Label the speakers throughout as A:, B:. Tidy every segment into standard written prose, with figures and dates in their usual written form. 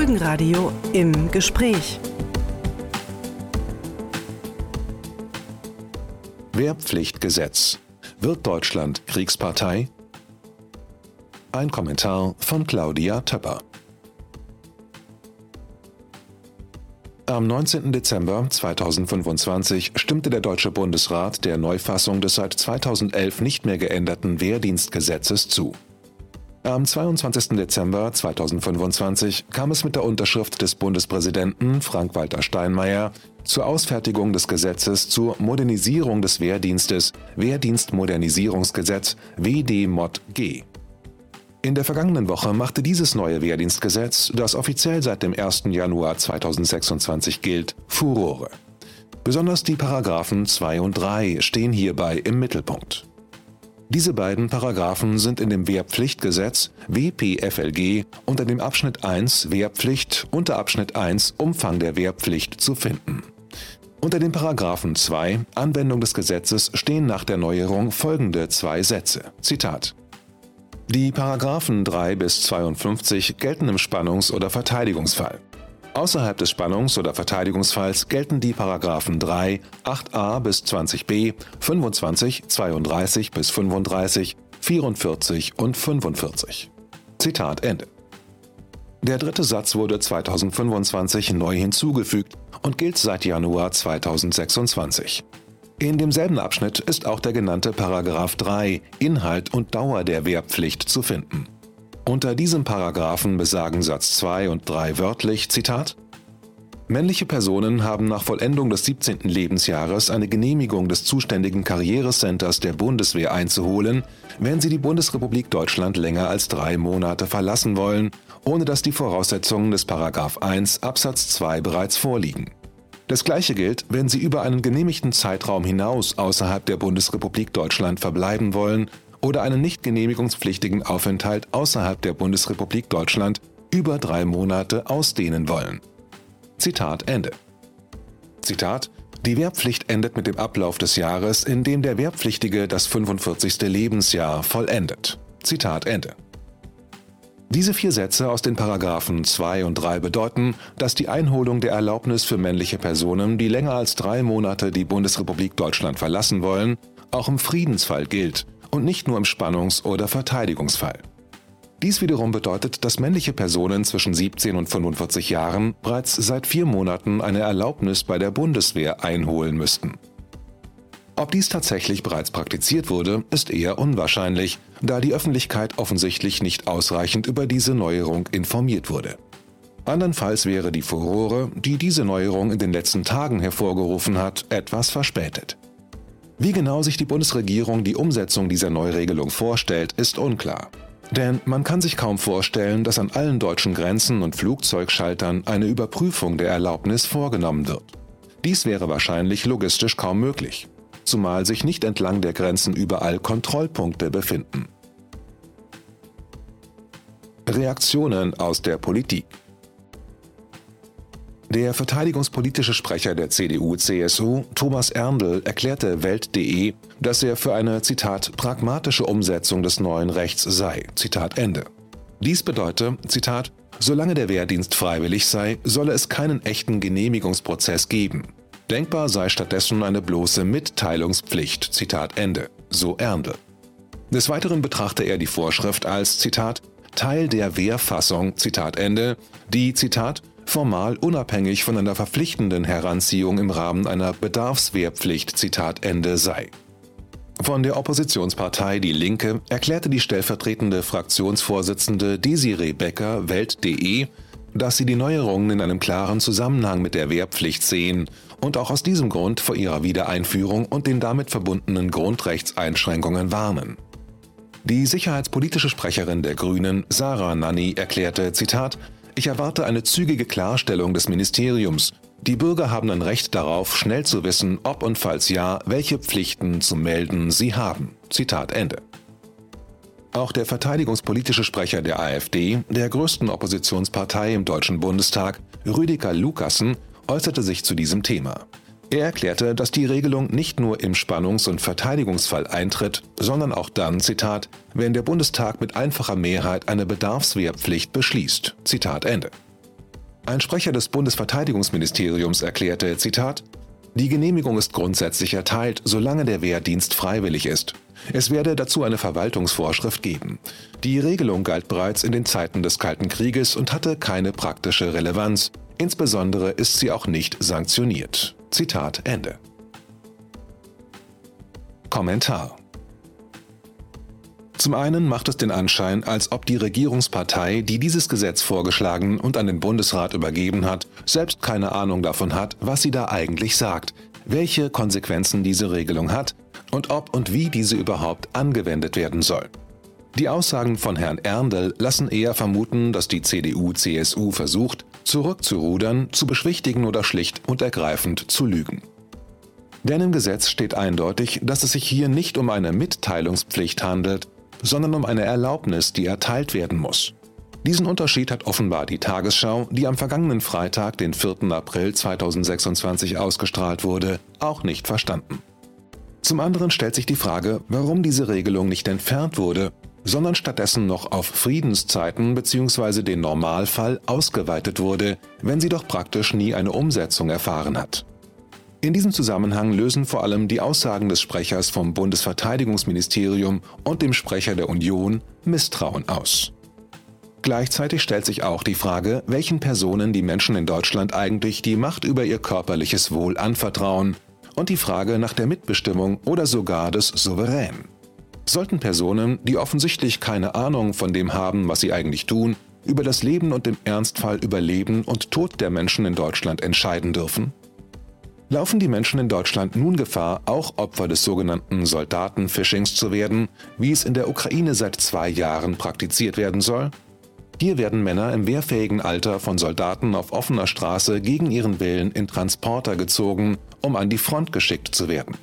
A: Folgenradio im Gespräch.
B: Wehrpflichtgesetz. Wird Deutschland Kriegspartei? Ein Kommentar von Claudia Töpper. Am 19. Dezember 2025 stimmte der Deutsche Bundesrat der Neufassung des seit 2011 nicht mehr geänderten Wehrdienstgesetzes zu. Am 22. Dezember 2025 kam es mit der Unterschrift des Bundespräsidenten Frank-Walter Steinmeier zur Ausfertigung des Gesetzes zur Modernisierung des Wehrdienstes, Wehrdienstmodernisierungsgesetz WD-Mod-G. In der vergangenen Woche machte dieses neue Wehrdienstgesetz, das offiziell seit dem 1. Januar 2026 gilt, Furore. Besonders die Paragraphen 2 und 3 stehen hierbei im Mittelpunkt. Diese beiden Paragraphen sind in dem Wehrpflichtgesetz WPFLG unter dem Abschnitt 1 Wehrpflicht unter Abschnitt 1 Umfang der Wehrpflicht zu finden. Unter dem Paragraphen 2 Anwendung des Gesetzes stehen nach der Neuerung folgende zwei Sätze. Zitat: Die Paragraphen 3 bis 52 gelten im Spannungs- oder Verteidigungsfall. Außerhalb des Spannungs- oder Verteidigungsfalls gelten die Paragraphen 3, 8a bis 20b, 25, 32 bis 35, 44 und 45. Zitat Ende. Der dritte Satz wurde 2025 neu hinzugefügt und gilt seit Januar 2026. In demselben Abschnitt ist auch der genannte Paragraph 3 Inhalt und Dauer der Wehrpflicht zu finden. Unter diesem Paragraphen besagen Satz 2 und 3 wörtlich, Zitat: Männliche Personen haben nach Vollendung des 17. Lebensjahres eine Genehmigung des zuständigen Karrierecenters der Bundeswehr einzuholen, wenn sie die Bundesrepublik Deutschland länger als 3 Monate verlassen wollen, ohne dass die Voraussetzungen des Paragraph 1 Absatz 2 bereits vorliegen. Das Gleiche gilt, wenn sie über einen genehmigten Zeitraum hinaus außerhalb der Bundesrepublik Deutschland verbleiben wollen oder einen nicht genehmigungspflichtigen Aufenthalt außerhalb der Bundesrepublik Deutschland über 3 Monate ausdehnen wollen. Zitat Ende. Zitat: Die Wehrpflicht endet mit dem Ablauf des Jahres, in dem der Wehrpflichtige das 45. Lebensjahr vollendet. Zitat Ende. Diese 4 Sätze aus den Paragraphen 2 und 3 bedeuten, dass die Einholung der Erlaubnis für männliche Personen, die länger als 3 Monate die Bundesrepublik Deutschland verlassen wollen, auch im Friedensfall gilt und nicht nur im Spannungs- oder Verteidigungsfall. Dies wiederum bedeutet, dass männliche Personen zwischen 17 und 45 Jahren bereits seit 4 Monaten eine Erlaubnis bei der Bundeswehr einholen müssten. Ob dies tatsächlich bereits praktiziert wurde, ist eher unwahrscheinlich, da die Öffentlichkeit offensichtlich nicht ausreichend über diese Neuerung informiert wurde. Andernfalls wäre die Furore, die diese Neuerung in den letzten Tagen hervorgerufen hat, etwas verspätet. Wie genau sich die Bundesregierung die Umsetzung dieser Neuregelung vorstellt, ist unklar. Denn man kann sich kaum vorstellen, dass an allen deutschen Grenzen und Flugzeugschaltern eine Überprüfung der Erlaubnis vorgenommen wird. Dies wäre wahrscheinlich logistisch kaum möglich, zumal sich nicht entlang der Grenzen überall Kontrollpunkte befinden. Reaktionen aus der Politik. Der verteidigungspolitische Sprecher der CDU/CSU, Thomas Erndl, erklärte Welt.de, dass er für eine, Zitat, pragmatische Umsetzung des neuen Rechts sei. Zitat Ende. Dies bedeute, Zitat, solange der Wehrdienst freiwillig sei, solle es keinen echten Genehmigungsprozess geben. Denkbar sei stattdessen eine bloße Mitteilungspflicht. Zitat Ende. So Erndl. Des Weiteren betrachte er die Vorschrift als, Zitat, Teil der Wehrfassung, Zitat Ende, die, Zitat, formal unabhängig von einer verpflichtenden Heranziehung im Rahmen einer Bedarfswehrpflicht, Zitat Ende, sei. Von der Oppositionspartei Die Linke erklärte die stellvertretende Fraktionsvorsitzende Desiree Becker Welt.de, dass sie die Neuerungen in einem klaren Zusammenhang mit der Wehrpflicht sehen und auch aus diesem Grund vor ihrer Wiedereinführung und den damit verbundenen Grundrechtseinschränkungen warnen. Die sicherheitspolitische Sprecherin der Grünen, Sarah Nanni, erklärte, Zitat, Ich erwarte eine zügige Klarstellung des Ministeriums. Die Bürger haben ein Recht darauf, schnell zu wissen, ob und falls ja, welche Pflichten zu melden sie haben. Zitat Ende. Auch der verteidigungspolitische Sprecher der AfD, der größten Oppositionspartei im Deutschen Bundestag, Rüdiger Lukassen, äußerte sich zu diesem Thema. Er erklärte, dass die Regelung nicht nur im Spannungs- und Verteidigungsfall eintritt, sondern auch dann, Zitat, wenn der Bundestag mit einfacher Mehrheit eine Bedarfswehrpflicht beschließt. Zitat Ende. Ein Sprecher des Bundesverteidigungsministeriums erklärte, Zitat, die Genehmigung ist grundsätzlich erteilt, solange der Wehrdienst freiwillig ist. Es werde dazu eine Verwaltungsvorschrift geben. Die Regelung galt bereits in den Zeiten des Kalten Krieges und hatte keine praktische Relevanz. Insbesondere ist sie auch nicht sanktioniert. Zitat Ende. Kommentar. Zum einen macht es den Anschein, als ob die Regierungspartei, die dieses Gesetz vorgeschlagen und an den Bundesrat übergeben hat, selbst keine Ahnung davon hat, was sie da eigentlich sagt, welche Konsequenzen diese Regelung hat und ob und wie diese überhaupt angewendet werden soll. Die Aussagen von Herrn Erndl lassen eher vermuten, dass die CDU/CSU versucht, zurückzurudern, zu beschwichtigen oder schlicht und ergreifend zu lügen. Denn im Gesetz steht eindeutig, dass es sich hier nicht um eine Mitteilungspflicht handelt, sondern um eine Erlaubnis, die erteilt werden muss. Diesen Unterschied hat offenbar die Tagesschau, die am vergangenen Freitag, den 4. April 2026 ausgestrahlt wurde, auch nicht verstanden. Zum anderen stellt sich die Frage, warum diese Regelung nicht entfernt wurde, sondern stattdessen noch auf Friedenszeiten bzw. den Normalfall ausgeweitet wurde, wenn sie doch praktisch nie eine Umsetzung erfahren hat. In diesem Zusammenhang lösen vor allem die Aussagen des Sprechers vom Bundesverteidigungsministerium und dem Sprecher der Union Misstrauen aus. Gleichzeitig stellt sich auch die Frage, welchen Personen die Menschen in Deutschland eigentlich die Macht über ihr körperliches Wohl anvertrauen und die Frage nach der Mitbestimmung oder sogar des Souveränen. Sollten Personen, die offensichtlich keine Ahnung von dem haben, was sie eigentlich tun, über das Leben und im Ernstfall über Leben und Tod der Menschen in Deutschland entscheiden dürfen? Laufen die Menschen in Deutschland nun Gefahr, auch Opfer des sogenannten Soldatenphishings zu werden, wie es in der Ukraine seit 2 Jahren praktiziert werden soll? Hier werden Männer im wehrfähigen Alter von Soldaten auf offener Straße gegen ihren Willen in Transporter gezogen, um an die Front geschickt zu werden.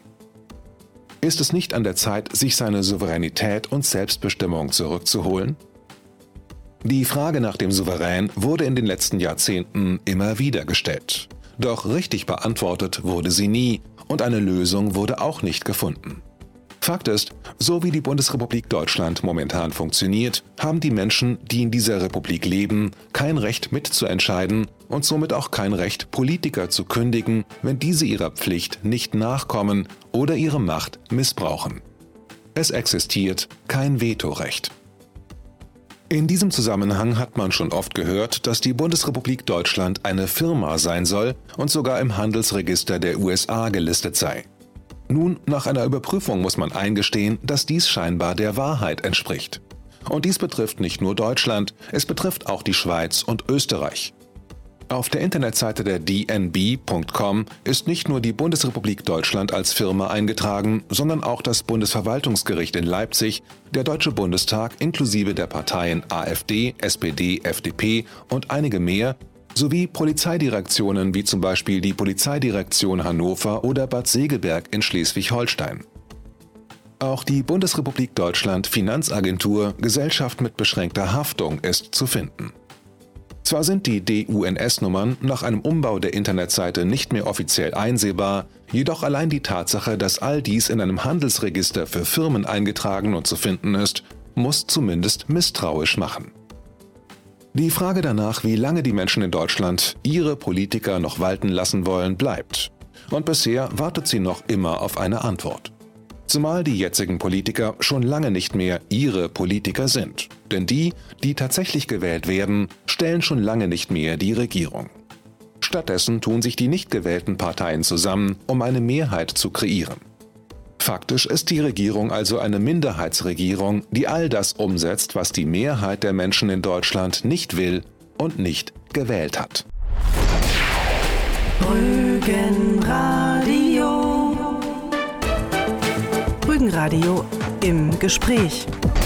B: Ist es nicht an der Zeit, sich seine Souveränität und Selbstbestimmung zurückzuholen? Die Frage nach dem Souverän wurde in den letzten Jahrzehnten immer wieder gestellt. Doch richtig beantwortet wurde sie nie und eine Lösung wurde auch nicht gefunden. Fakt ist, so wie die Bundesrepublik Deutschland momentan funktioniert, haben die Menschen, die in dieser Republik leben, kein Recht mitzuentscheiden und somit auch kein Recht, Politiker zu kündigen, wenn diese ihrer Pflicht nicht nachkommen oder ihre Macht missbrauchen. Es existiert kein Vetorecht. In diesem Zusammenhang hat man schon oft gehört, dass die Bundesrepublik Deutschland eine Firma sein soll und sogar im Handelsregister der USA gelistet sei. Nun, nach einer Überprüfung muss man eingestehen, dass dies scheinbar der Wahrheit entspricht. Und dies betrifft nicht nur Deutschland, es betrifft auch die Schweiz und Österreich. Auf der Internetseite der dnb.com ist nicht nur die Bundesrepublik Deutschland als Firma eingetragen, sondern auch das Bundesverwaltungsgericht in Leipzig, der Deutsche Bundestag inklusive der Parteien AfD, SPD, FDP und einige mehr, sowie Polizeidirektionen wie zum Beispiel die Polizeidirektion Hannover oder Bad Segeberg in Schleswig-Holstein. Auch die Bundesrepublik Deutschland Finanzagentur Gesellschaft mit beschränkter Haftung ist zu finden. Zwar sind die DUNS-Nummern nach einem Umbau der Internetseite nicht mehr offiziell einsehbar, jedoch allein die Tatsache, dass all dies in einem Handelsregister für Firmen eingetragen und zu finden ist, muss zumindest misstrauisch machen. Die Frage danach, wie lange die Menschen in Deutschland ihre Politiker noch walten lassen wollen, bleibt. Und bisher wartet sie noch immer auf eine Antwort. Zumal die jetzigen Politiker schon lange nicht mehr ihre Politiker sind. Denn die tatsächlich gewählt werden, stellen schon lange nicht mehr die Regierung. Stattdessen tun sich die nicht gewählten Parteien zusammen, um eine Mehrheit zu kreieren. Faktisch ist die Regierung also eine Minderheitsregierung, die all das umsetzt, was die Mehrheit der Menschen in Deutschland nicht will und nicht gewählt hat.
A: Rügenradio im Gespräch.